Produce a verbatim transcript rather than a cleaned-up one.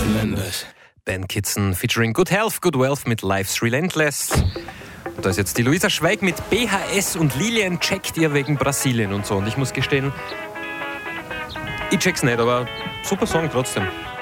Relentless. Ben Kitson featuring Good Health, Good Wealth mit Life's Relentless. Und da ist jetzt die Luisa Schweig mit B H S und Lilian checkt ihr wegen Brasilien und so. Und ich muss gestehen, ich check's nicht, aber super Song trotzdem.